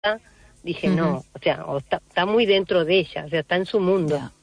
dije, no, o sea, está muy dentro de ella, o sea, está en su mundo.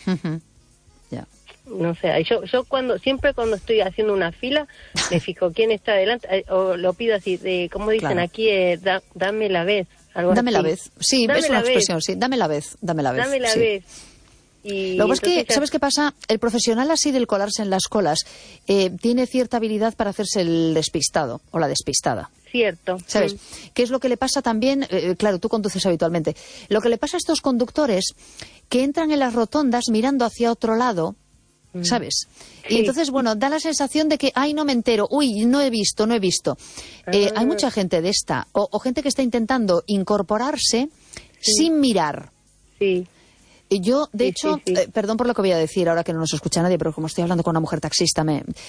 Ya. No sé, yo siempre cuando estoy haciendo una fila, me fijo quién está adelante, o lo pido así, como dicen aquí, dame la vez. Algo dame así. la vez. Sí, Dame es una la expresión, vez. sí. Dame la vez, dame la vez. Dame la sí. vez. Y lo que pasa es que, ya... ¿sabes qué pasa? El profesional así del colarse en las colas tiene cierta habilidad para hacerse el despistado o la despistada. Cierto. ¿Sabes? ¿Qué es lo que le pasa también? Claro, tú conduces habitualmente. Lo que le pasa a estos conductores que entran en las rotondas mirando hacia otro lado, ¿sabes? Y entonces, bueno, da la sensación de que, ay, no me entero, uy, no he visto. Hay mucha gente de esta, o gente que está intentando incorporarse sin mirar. Sí. Yo, de hecho, perdón por lo que voy a decir ahora que no nos escucha nadie, pero como estoy hablando con una mujer taxista,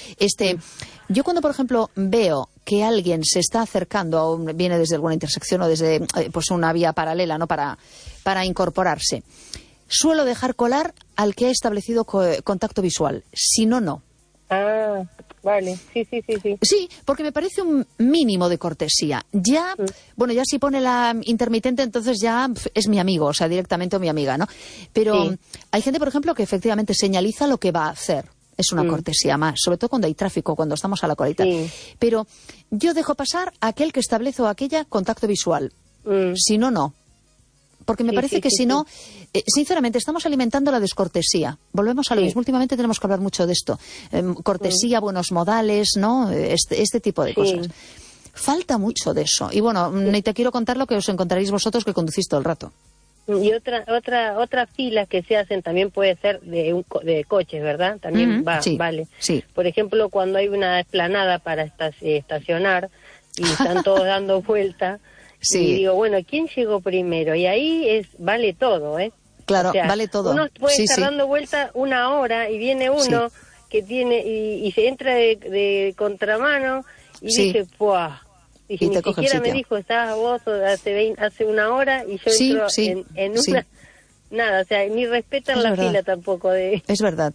yo cuando, por ejemplo, veo que alguien se está acercando, viene desde alguna intersección o desde pues una vía paralela, ¿no?, para incorporarse, suelo dejar colar al que ha establecido contacto visual. Si no, no. Ah, vale. Sí. Sí, porque me parece un mínimo de cortesía. Ya, bueno, ya si pone la intermitente, entonces ya es mi amigo, o sea, directamente o mi amiga, ¿no? Pero hay gente, por ejemplo, que efectivamente señaliza lo que va a hacer. Es una cortesía más, sobre todo cuando hay tráfico, cuando estamos a la colita. Pero yo dejo pasar a aquel que establece o aquella contacto visual. Si no, no. Porque me parece que si no, sinceramente, estamos alimentando la descortesía. Volvemos a lo mismo. Últimamente tenemos que hablar mucho de esto. Cortesía, buenos modales, ¿no? Este tipo de cosas. Falta mucho de eso. Y bueno, ni te quiero contar lo que os encontraréis vosotros que conducís todo el rato. Y otra fila que se hacen también puede ser de coches, ¿verdad? También vale. Sí. Por ejemplo, cuando hay una explanada para estacionar y están todos dando vuelta. Sí. Y digo, bueno, ¿quién llegó primero? Y ahí vale todo, ¿eh? Claro, o sea, vale todo. Uno puede estar dando vuelta una hora y viene uno que tiene y se entra de contramano y dice, ¡puah! Dije, ni siquiera me dijo, estabas vos hace una hora y yo entro en una... Nada, o sea, ni respetan la fila tampoco. Es verdad.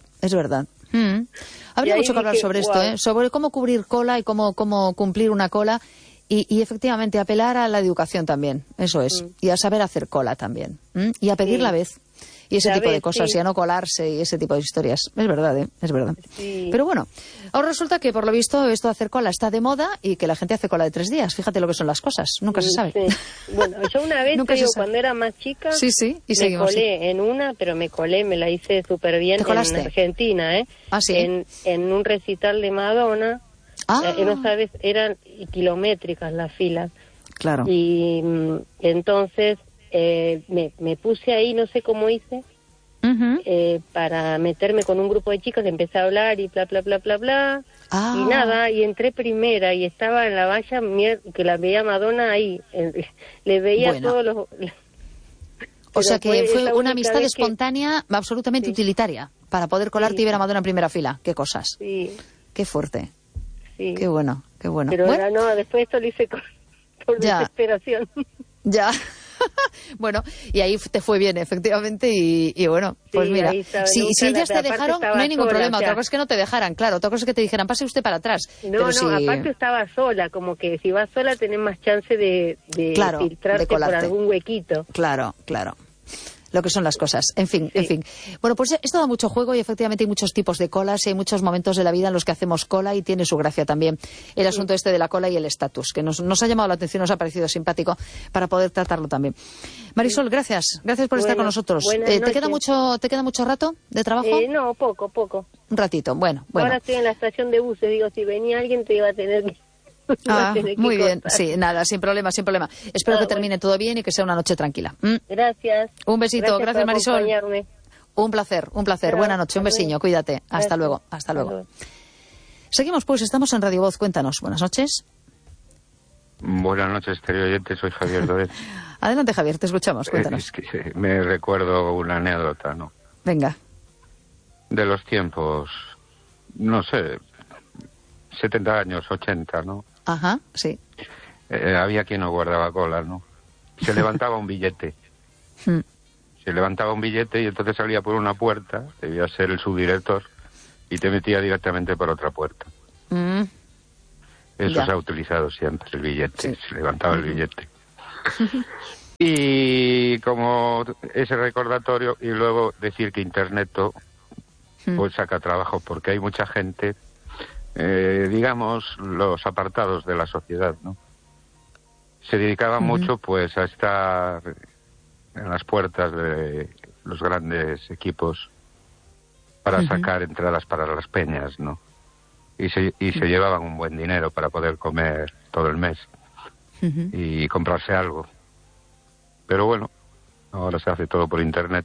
Habría mucho que hablar sobre esto, ¿eh? Sobre cómo cubrir cola y cómo cumplir una cola. Y efectivamente, apelar a la educación también, eso es. Y a saber hacer cola también. Y a pedir la vez. Y ese tipo de cosas, y a no colarse y ese tipo de historias. Es verdad, ¿eh? Es verdad. Sí. Pero bueno, ahora resulta que por lo visto esto de hacer cola está de moda y que la gente hace cola de 3 días. Fíjate lo que son las cosas. Nunca se sabe. Bueno, yo una vez, cuando era más chica, y me colé en una, pero me la hice súper bien en Argentina, ¿eh? Ah, sí. En un recital de Madonna. No sabes, eran kilométricas las filas. Claro. Y entonces me puse ahí, no sé cómo hice, para meterme con un grupo de chicas, empecé a hablar y bla, bla, bla, bla, bla. Y nada, y entré primera y estaba en la valla, que la veía Madonna ahí. Le veía todos los... O sea que fue una amistad espontánea absolutamente utilitaria para poder colarte y ver a Madonna en primera fila. Qué cosas. Sí. Qué fuerte. Sí. Qué bueno. Pero no, después esto lo hice por desesperación. Ya. Bueno, y ahí te fue bien, efectivamente, y bueno, pues mira, si ellas te dejaron, no hay ningún problema. Otra cosa es que no te dejaran, claro, otra cosa es que te dijeran, pase usted para atrás. Aparte estaba sola, como que si vas sola tenés más chance de filtrarte por algún huequito. Claro. Lo que son las cosas. En fin. Bueno, pues esto da mucho juego y efectivamente hay muchos tipos de colas y hay muchos momentos de la vida en los que hacemos cola y tiene su gracia también el asunto este de la cola y el estatus, que nos ha llamado la atención, nos ha parecido simpático para poder tratarlo también. Marisol, gracias por estar con nosotros. ¿Te queda mucho rato de trabajo? No, poco. Un ratito, bueno. Ahora estoy en la estación de buses, digo, si venía alguien te iba a tener que... muy bien, sí, nada, sin problema. Espero que termine todo bien y que sea una noche tranquila. Gracias. Un besito, gracias Marisol. Un placer. Buena noche, un besiño, cuídate. Hasta luego. Seguimos pues, estamos en Radio Voz, cuéntanos. Buenas noches. Buenas noches, querido oyente, soy Javier Doret. Adelante, Javier, te escuchamos, cuéntanos. Es que me recuerdo una anécdota, ¿no? Venga. De los tiempos, no sé, 70 años, 80, ¿no? Ajá, sí. Había quien no guardaba cola, ¿no? Se levantaba un billete. Se levantaba un billete y entonces salía por una puerta, debía ser el subdirector, y te metía directamente por otra puerta. Eso se ha utilizado siempre, el billete. Sí. Se levantaba el billete. Y como ese recordatorio, y luego decir que Internet pues saca trabajo, porque hay mucha gente, digamos, los apartados de la sociedad, ¿no? Se dedicaban mucho pues a estar en las puertas de los grandes equipos para sacar entradas para las peñas, ¿no? Y se llevaban un buen dinero para poder comer todo el mes y comprarse algo. Pero bueno, ahora se hace todo por Internet,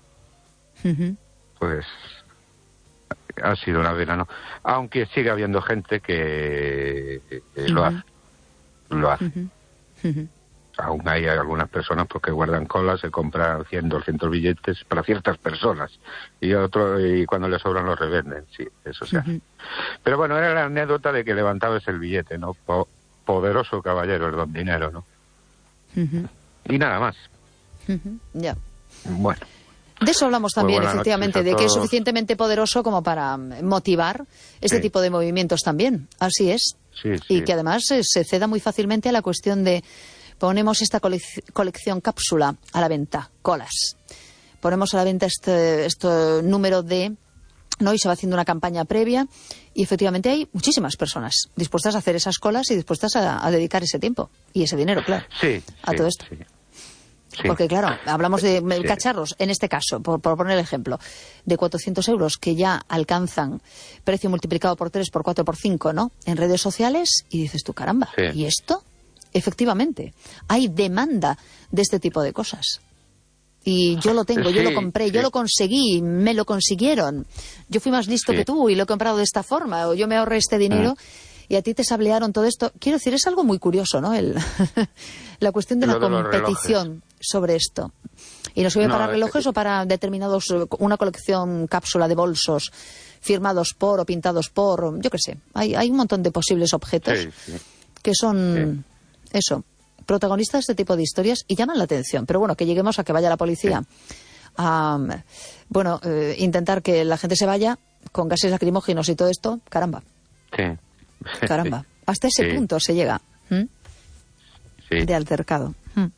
pues ha sido una pena, ¿no? Aunque sigue habiendo gente que lo hace. Aún hay algunas personas porque guardan cola, se compran 100, 200 billetes para ciertas personas y cuando les sobran los revenden, sí, eso se hace. Pero bueno, era la anécdota de que levantabas el billete, ¿no? Poderoso caballero, el don dinero, ¿no? Y nada más. Ya. Bueno. De eso hablamos también, pues efectivamente, de que es suficientemente poderoso como para motivar este tipo de movimientos también. Así es. Sí. Y que además se ceda muy fácilmente a la cuestión de ponemos esta colección cápsula a la venta, colas. Ponemos a la venta este número de... ¿no? Y se va haciendo una campaña previa y efectivamente hay muchísimas personas dispuestas a hacer esas colas y dispuestas a dedicar ese tiempo y ese dinero, claro, a todo esto. Sí. Porque claro, hablamos de cacharros, en este caso, por poner el ejemplo, de 400 euros que ya alcanzan precio multiplicado por 3, por 4, por 5, ¿no? En redes sociales y dices tú, caramba, ¿y esto? Efectivamente, hay demanda de este tipo de cosas. Y yo lo tengo, yo lo compré, yo lo conseguí, me lo consiguieron. Yo fui más listo que tú y lo he comprado de esta forma, o yo me ahorré este dinero y a ti te sablearon todo esto. Quiero decir, es algo muy curioso, ¿no? La cuestión de la competición sobre esto. ¿Y nos sirve para relojes o para determinados, una colección cápsula de bolsos firmados por o pintados por, yo qué sé? Hay un montón de posibles objetos que son eso, protagonistas de este tipo de historias y llaman la atención. Pero bueno, que lleguemos a que vaya la policía a, intentar que la gente se vaya con gases lacrimógenos y todo esto, caramba. Caramba. Hasta ese punto se llega de altercado.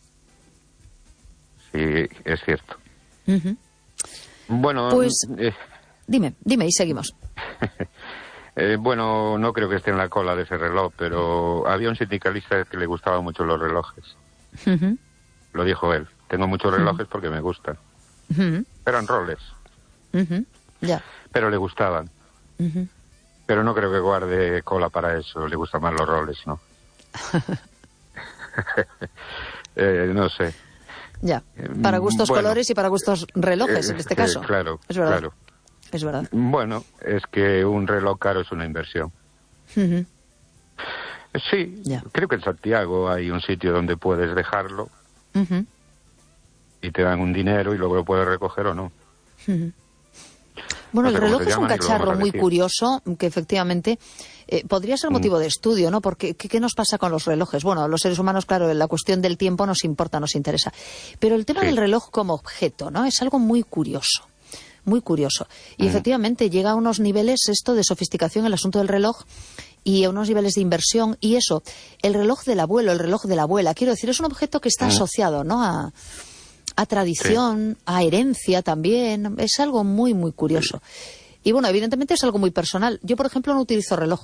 Sí, es cierto. Bueno, pues dime y seguimos. Bueno, no creo que esté en la cola de ese reloj, pero había un sindicalista que le gustaban mucho los relojes. Lo dijo él. Tengo muchos relojes porque me gustan. Eran Rolex. Pero le gustaban. Pero no creo que guarde cola para eso. Le gustan más los Rolex, ¿no? No sé. Ya. Para gustos colores y para gustos relojes, en este caso. Claro, es verdad. Claro. Es verdad. Bueno, es que un reloj caro es una inversión. Sí, creo que en Santiago hay un sitio donde puedes dejarlo y te dan un dinero y luego lo puedes recoger o no. Bueno, el reloj es un cacharro muy curioso que efectivamente podría ser motivo de estudio, ¿no? Porque ¿qué nos pasa con los relojes? Bueno, a los seres humanos, claro, la cuestión del tiempo nos importa, nos interesa. Pero el tema del reloj como objeto, ¿no? Es algo muy curioso. Muy curioso. Y efectivamente llega a unos niveles esto de sofisticación el asunto del reloj y a unos niveles de inversión y eso, el reloj del abuelo, el reloj de la abuela, quiero decir, es un objeto que está asociado, ¿no? A tradición, a herencia también, es algo muy, muy curioso. Y bueno, evidentemente es algo muy personal. Yo, por ejemplo, no utilizo reloj.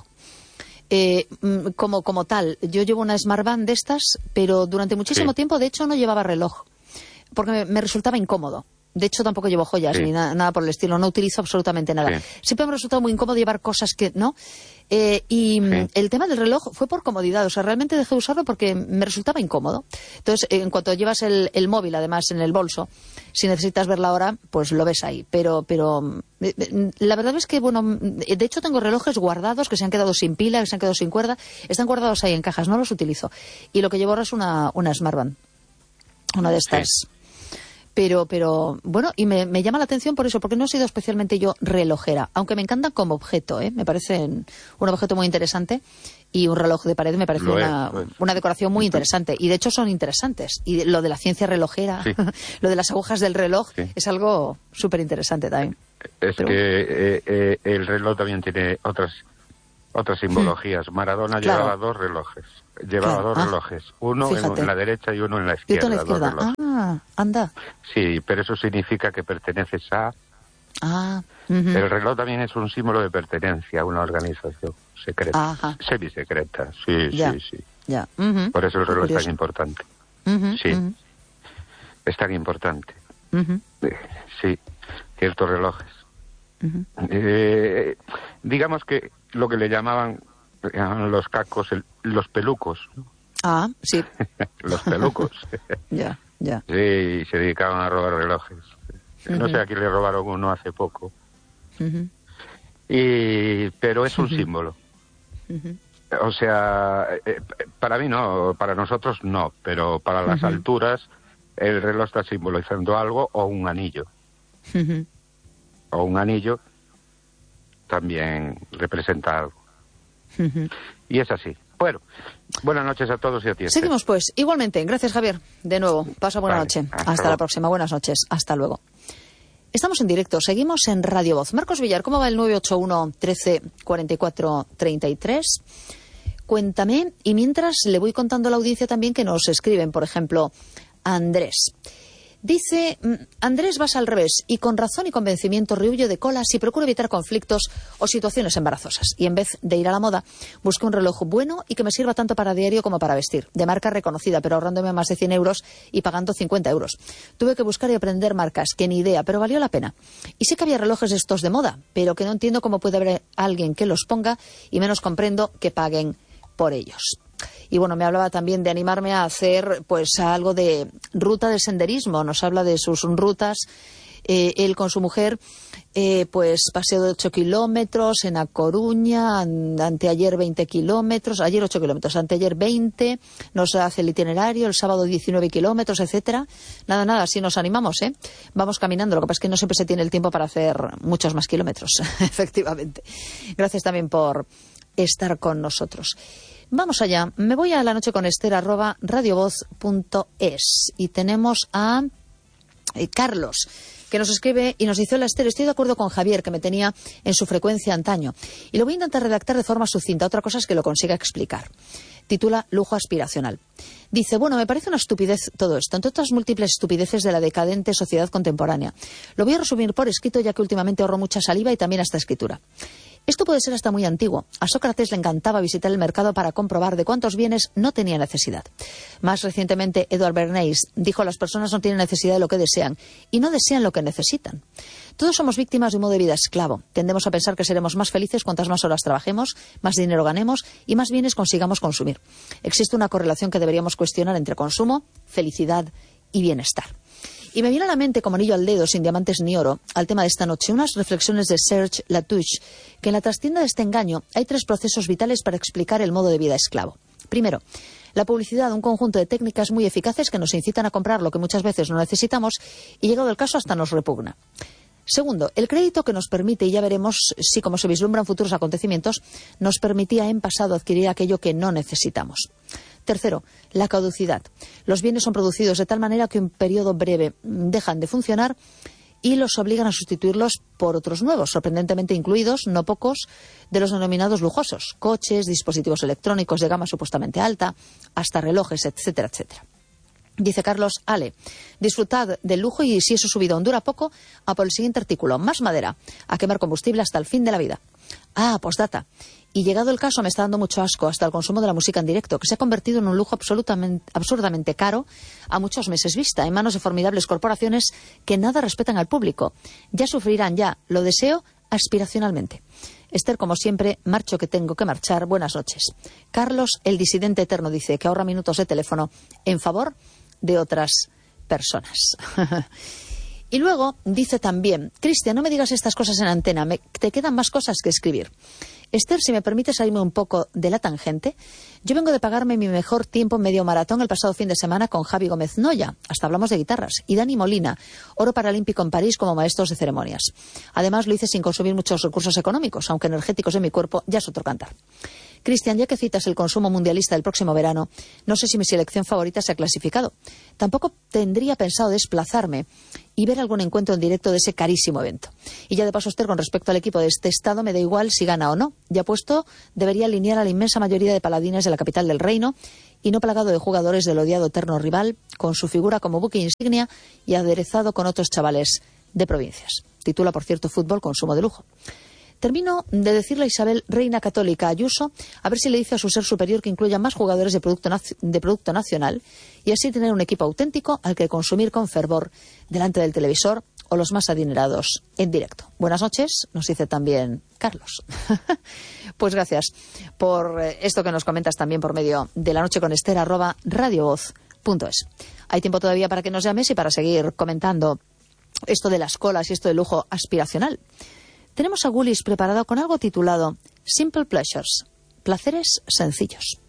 Como tal, yo llevo una Smartband de estas, pero durante muchísimo tiempo, de hecho, no llevaba reloj, porque me resultaba incómodo. De hecho, tampoco llevo joyas ni nada por el estilo. No utilizo absolutamente nada. Siempre me ha resultado muy incómodo llevar cosas que no. El tema del reloj fue por comodidad. O sea, realmente dejé de usarlo porque me resultaba incómodo. Entonces, en cuanto llevas el móvil, además, en el bolso, si necesitas ver la hora, pues lo ves ahí. Pero la verdad es que, bueno, de hecho tengo relojes guardados que se han quedado sin pila, que se han quedado sin cuerda. Están guardados ahí en cajas, no los utilizo. Y lo que llevo ahora es una Smartband. Una de estas... Pero bueno, y me llama la atención por eso, porque no he sido especialmente yo relojera, aunque me encantan como objeto, me parecen un objeto muy interesante y un reloj de pared me parece una decoración muy interesante. Y de hecho son interesantes. Y lo de la ciencia relojera, lo de las agujas del reloj, es algo súper interesante también. El reloj también tiene Otras simbologías. Maradona llevaba dos relojes. Dos relojes. Uno en la derecha y uno en la izquierda. Y otro en la izquierda. Anda. Sí, pero eso significa que perteneces a... El reloj también es un símbolo de pertenencia a una organización secreta. Semisecreta. Sí. Ya. Por eso el reloj es tan importante. Es tan importante. Sí, ciertos relojes. Digamos que lo que le llamaban los cacos, los pelucos. Sí. Los pelucos. Ya. Sí, se dedicaban a robar relojes. No sé a quién le robaron uno hace poco. Pero es un símbolo. O sea, para mí no, para nosotros no, pero para las alturas el reloj está simbolizando algo, o un anillo. O un anillo también representa algo. Y es así. Bueno, buenas noches a todos y a ti. Seguimos pues, igualmente. Gracias, Javier. De nuevo, pasa buena noche. Hasta la próxima. Buenas noches. Hasta luego. Estamos en directo, seguimos en Radio Voz. Marcos Villar, ¿cómo va el 981 13 44 33? Cuéntame, y mientras le voy contando a la audiencia también que nos escriben, por ejemplo, Andrés. Dice, Andrés, vas al revés, y con razón y convencimiento rehuyo de colas y procuro evitar conflictos o situaciones embarazosas. Y en vez de ir a la moda, busco un reloj bueno y que me sirva tanto para diario como para vestir, de marca reconocida, pero ahorrándome más de 100 euros y pagando 50 euros. Tuve que buscar y aprender marcas, que ni idea, pero valió la pena. Y sé que había relojes estos de moda, pero que no entiendo cómo puede haber alguien que los ponga, y menos comprendo que paguen por ellos. Y bueno, me hablaba también de animarme a hacer pues algo de ruta de senderismo. Nos habla de sus rutas. Él con su mujer, pues paseo de 8 kilómetros en A Coruña, anteayer 20 kilómetros, ayer 8 kilómetros, anteayer 20, nos hace el itinerario, el sábado 19 kilómetros, etcétera. Nada, así nos animamos, ¿eh? Vamos caminando, lo que pasa es que no siempre se tiene el tiempo para hacer muchos más kilómetros, efectivamente. Gracias también por estar con nosotros. Vamos allá. Me voy a la noche con Esther @radiovoz.es y tenemos a Carlos, que nos escribe y nos dice: hola Esther, estoy de acuerdo con Javier, que me tenía en su frecuencia antaño, y lo voy a intentar redactar de forma sucinta. Otra cosa es que lo consiga explicar. Titula Lujo aspiracional. Dice, bueno, me parece una estupidez todo esto, entre otras múltiples estupideces de la decadente sociedad contemporánea. Lo voy a resumir por escrito, ya que últimamente ahorro mucha saliva y también hasta escritura. Esto puede ser hasta muy antiguo. A Sócrates le encantaba visitar el mercado para comprobar de cuántos bienes no tenía necesidad. Más recientemente, Edward Bernays dijo: las personas no tienen necesidad de lo que desean y no desean lo que necesitan. Todos somos víctimas de un modo de vida esclavo. Tendemos a pensar que seremos más felices cuantas más horas trabajemos, más dinero ganemos y más bienes consigamos consumir. Existe una correlación que deberíamos cuestionar entre consumo, felicidad y bienestar. Y me viene a la mente, como anillo al dedo, sin diamantes ni oro, al tema de esta noche, unas reflexiones de Serge Latouche, que en la trastienda de este engaño hay 3 procesos vitales para explicar el modo de vida esclavo. Primero, la publicidad, un conjunto de técnicas muy eficaces que nos incitan a comprar lo que muchas veces no necesitamos y, llegado el caso, hasta nos repugna. Segundo, el crédito que nos permite, y ya veremos si, como se vislumbran futuros acontecimientos, nos permitía en pasado adquirir aquello que no necesitamos. Tercero, la caducidad. Los bienes son producidos de tal manera que en un periodo breve dejan de funcionar y los obligan a sustituirlos por otros nuevos, sorprendentemente incluidos, no pocos, de los denominados lujosos: coches, dispositivos electrónicos de gama supuestamente alta, hasta relojes, etcétera, etcétera. Dice Carlos Ale, disfrutad del lujo y, si eso subidón dura poco, a por el siguiente artículo: más madera, a quemar combustible hasta el fin de la vida. Postdata. Y llegado el caso, me está dando mucho asco hasta el consumo de la música en directo, que se ha convertido en un lujo absurdamente caro a muchos meses vista, en manos de formidables corporaciones que nada respetan al público. Ya sufrirán, ya, lo deseo aspiracionalmente. Esther, como siempre, marcho que tengo que marchar. Buenas noches. Carlos, el disidente eterno, dice que ahorra minutos de teléfono en favor de otras personas. Y luego dice también: Cristian, no me digas estas cosas en antena, te quedan más cosas que escribir. Esther, si me permite salirme un poco de la tangente, yo vengo de pagarme mi mejor tiempo en medio maratón el pasado fin de semana con Javi Gómez Noya, hasta hablamos de guitarras, y Dani Molina, oro paralímpico en París como maestros de ceremonias. Además, lo hice sin consumir muchos recursos económicos, aunque energéticos en mi cuerpo ya es otro cantar. Cristian, ya que citas el consumo mundialista del próximo verano, no sé si mi selección favorita se ha clasificado. Tampoco tendría pensado desplazarme y ver algún encuentro en directo de ese carísimo evento. Y ya de paso, Esther, con respecto al equipo de este estado, me da igual si gana o no. Ya puesto, debería alinear a la inmensa mayoría de paladines de la capital del reino y no plagado de jugadores del odiado eterno rival, con su figura como buque insignia y aderezado con otros chavales de provincias. Titula, por cierto, Fútbol, consumo de lujo. Termino de decirle a Isabel, reina católica Ayuso, a ver si le dice a su ser superior que incluya más jugadores de producto nacional y así tener un equipo auténtico al que consumir con fervor delante del televisor o los más adinerados en directo. Buenas noches, nos dice también Carlos. Pues gracias por esto que nos comentas también por medio de La Noche con Esther @radiovoz.es. Hay tiempo todavía para que nos llames y para seguir comentando esto de las colas y esto del lujo aspiracional. Tenemos a Willis preparado con algo titulado Simple Pleasures, placeres sencillos.